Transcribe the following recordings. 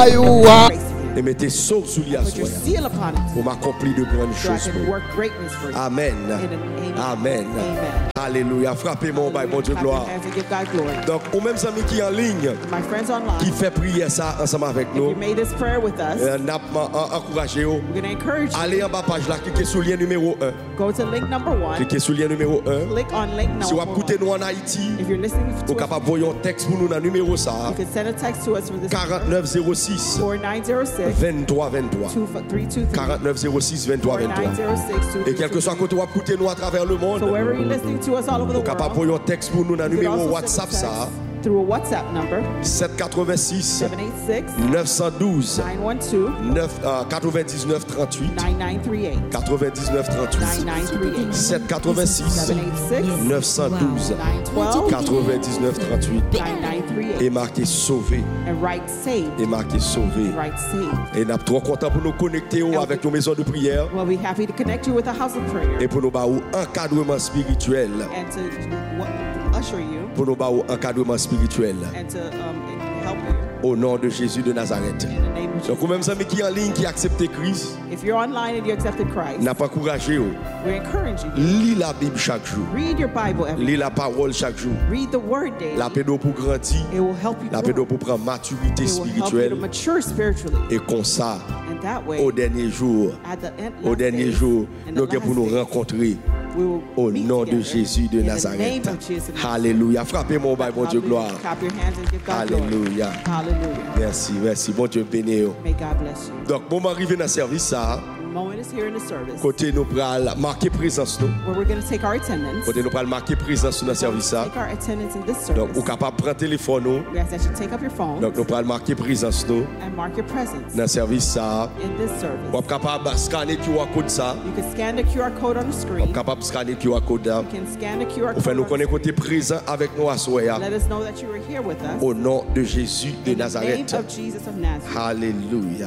bayoua. Et mettez sauve sous lui à Put your soi. seal upon it. Pour m'accomplir de grandes So I choses. can work greatness for you. Amen. Amen. Amen. Amen. Alléluia. Frappez mon bail, mon Dieu, Clap your gloire. hands and give God glory. Donc, aux mêmes amis qui en ligne, My friends online, qui fait prier ça ensemble avec if you nous, made this prayer with us, encouragez-vous. we're going to encourage you. Allez en bas page là, cliquez sur le lien numéro 1. Go to link number 1. Cliquez sur le lien numéro 1. Click on link Si vous number écoutez 1. nous en Haïti, If you're listening vous to êtes us, capable d'envoyer un texte pour nous dans le numéro ça. you can send a text to us from this 4906 4906 23 23. 323 4906 23 23. 4906 Et quel que soit côté où vous écoutez nous à travers le monde, So wherever you're listening to us all over vous the êtes capable world, d'envoyer un texte pour nous dans le you can numéro also WhatsApp send a ça. text through a WhatsApp number 786 786 912 912 99 38 9938 99 38 9938 786 786 912 912 99 38 9938 et marqué sauvé and write saved. et marqué sauvé. Write saved. Et nous sommes trop contents pour nous connecter avec nos maisons de prière We'll be happy to connect you with a house of prayer et pour nous avoir un encadrement spirituel. and to usher you Pour nous avoir un encadrement spirituel and to help you au nom de Jésus de Nazareth. in the name of Donc, Jesus. même amis qui en ligne, qui acceptent Christ, If you're online and you accepted Christ, n'a pas encouragé. we're encouraging you. Lis la Bible chaque jour. Read your Bible every day. Lis la parole chaque jour. Read the Word daily. La pédo pour grandir. It will help you La grow. pédo pour prendre maturité It will help you to spirituelle. mature spiritually. Et comme ça, And that way, au dernier jour, at the end, au last dernier days, jour, in the nous allons last pour nous days, rencontrer we will au meet nom de together Jésus de in the Nazareth. name of Jesus of Nazareth. Alléluia. Frappez mon bail, mon Dieu, gloire. Clap your hands and give God glory. Alléluia. Hallelujah. Merci, merci. Bon Dieu béni. May God bless you. Donc, bon, arrivé dans le service, ça, The moment is here in the service côté nous pral marquer présence nous. where we're going to take our attendance. Côté nous pral marquer présence dans le service, ça. Take our attendance in this Donc, vous service. capable de prendre téléphone nous. We ask that you take up your phone Donc, nous pral marquer présence nous and mark your presence dans le service, ça. in this service. Vous êtes capable de scanner QR code, ça. You can scan the QR code on the Vous screen. êtes capable de scanner QR code, là. You can scan the QR Vous faites code nous on the connaître côté screen. présent avec nous à soir. Let us know that you were here with us. Au nom de Jésus de In the name Nazareth. of Jesus of Nazareth. Alléluia.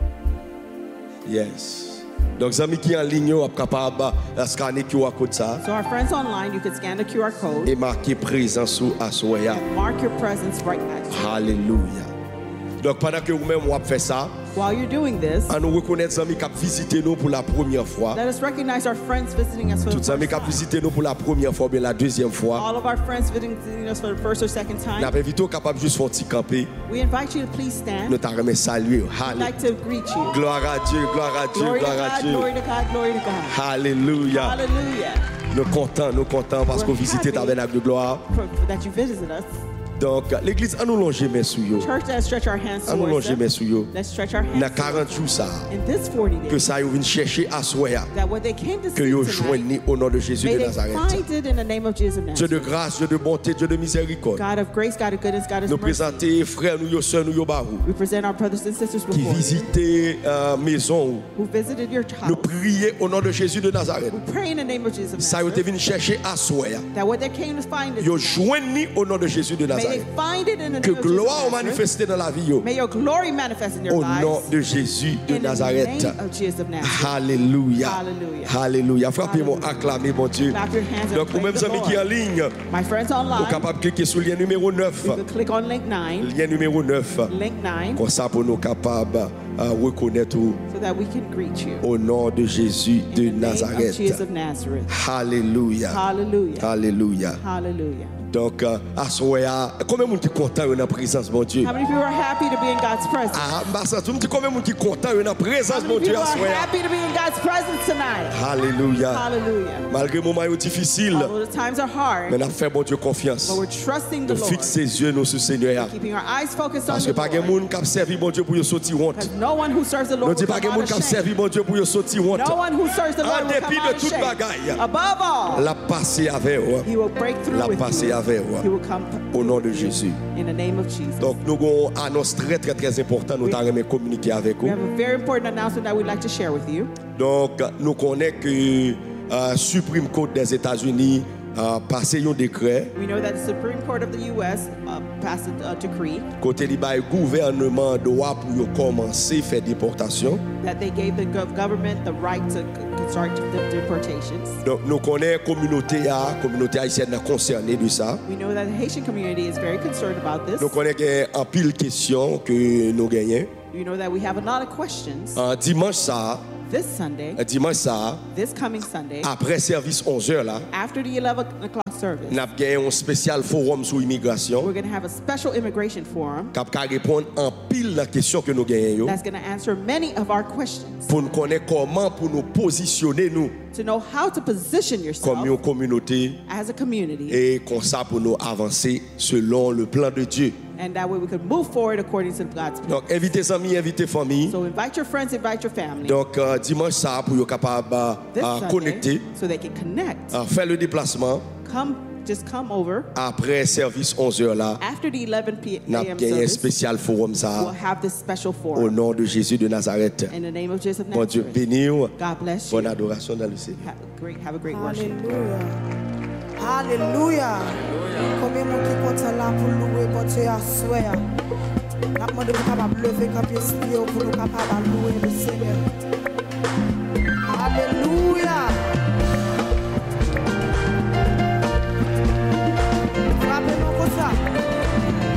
Yes. Donc, les amis qui sont en ligne, vous êtes capable de scanner QR code, ça. So our friends online, you can scan the QR code Et marquer présence à soir. and mark your presence right next to it. Alléluia. Donc pendant que vous-même vous faites ça, While you're doing this, à nous reconnaître les amis qui ont visité nous pour la première fois. let us recognize our friends visiting us for the Tous les amis first qui ont time. visité nous pour la première fois, bien la deuxième fois. All of our friends visiting us for the first or second Nous time. avons invité capable juste faire un petit camper. We invite you to please stand. Nous t'avons salué. We'd like to greet you. Gloire à Dieu, gloire à Dieu, Glory to gloire à God, Dieu. glory to God, glory to God. Alléluia. Hallelujah. Nous comptons parce que vous visitez le tabernacle de gloire. That you visited us. Donc l'église a nous longer mes sous yo. Church, let's stretch our hands A nous towards longer mes them. sous yo. Let's stretch our hands Dans towards 40 jours ça them. In this 40 que days, ça yo vient chercher à soir that what they came to que see yo tonight, joignent au nom de Jésus may de they Nazareth. find it in the name of Jesus of Dieu de Nazareth. grâce, Dieu de bonté, Dieu de miséricorde. God of grace, God of goodness, God of Nous mercy. présenter frères nous yo sœurs nous yo barou We present our brothers and sisters qui before you visitaient maison who visited your nous house. prier au nom de Jésus de Nazareth. We pray in the name of Jesus of Ça yo te Nazareth venu chercher à soir. that what they came to find is Yo tonight, joignent au nom de Jésus de may they Nazareth. find it in the Que name of Jesus gloire of Nazareth. manifester dans la vie yo. May your glory manifest in their Au nom lives. de Jésus de In the Nazareth. name of Jesus of Nazareth. Alléluia. Hallelujah. Alléluia. Frappez-moi, Hallelujah. acclamez mon Dieu. Clap your hands and Donc, praise vous-même, the amis qui sont en Lord. ligne, My friends vous online, êtes capables de cliquer sur le lien numéro 9. you can click on link 9, Lien numéro 9. link 9, Comme ça, pour nous capables de reconnaître so that we can greet you. au nom de Jésus In de the name of Nazareth. Jesus of Nazareth. Alléluia. Hallelujah. Alléluia. Hallelujah. Donc, à ce moment-là, combien de monde qui est content dans la présence, mon Dieu? How many people are happy to be in God's presence? Ah, bah, ça, tu me dis combien de monde qui est content dans la How présence, mon many Dieu, people à ce are moment-là? happy to be in God's presence tonight? Alléluia. Hallelujah. Malgré les moments difficiles, Although the times are hard, mais on a fait, mon Dieu, confiance. but we're trusting the De Lord, fixer les yeux nous sur le Seigneur. keeping our eyes focused on Parce que the pas de Lord. monde qui a servi mon Dieu pour y sortir honte. Because no one who serves the Nous Lord dit will pas de come monde out qui a of shame. servi mon Dieu pour y sortir honte. No one who serves the En Lord will come dépit out de of toute shame. bagaille, Above all, la passer avec vous. He will break through La with passer you. avec He vous. will come Au nom de Jésus. in the name of Jesus. Donc nous avons une annonce très très très importante nous avons communiquer avec We vous. have a very important announcement that we'd like to share with you. Donc nous connaissons que Supreme Court des États-Unis passé un décret We know that the Supreme Court of the U.S. Passed a decree côté li bay gouvernement droit pour yo commencer faire déportation. that they gave the government the right to start the deportations. Donc nous connaissons communauté haïtienne concernée de ça. We know that the Haitian community is very concerned about this. Nous connaissons en pile question que nous gagnons. You know that we have a lot of questions. Dimanche ça, This coming Sunday, après service 11h là, after the 11 o'clock service, nous avons gagné un spécial forum sur l'immigration we're going to have a special immigration forum qui va répondre en pile la question que nous gagnons that's going to answer many of our questions, pour nous connaître comment pour nous positionner nous to know how to position comme yourself une communauté as a community, et comme ça pour nous avancer selon le plan de Dieu. and that way we could move forward according to God's plan. Donc invitez amis, invitez famille. So invite your friends, invite your family Donc dimanche ça pour être capable this à Sunday connecter, so they can connect. à faire le déplacement Just come over après service 11h là. after the 11 Nous avons p.m. gagné un service. spécial forum We'll ça have this special au forum nom de Jésus de Nazareth. in the name of Jesus of Bon Dieu Nazareth. bénisse. God bless you. Bonne adoration dans le Seigneur. Have a great worship. Alléluia. Combien de monde qui compte là pour louer bon Dieu à souhait. N'a pas de capable lever cap esprit pour nous capable louer le Seigneur.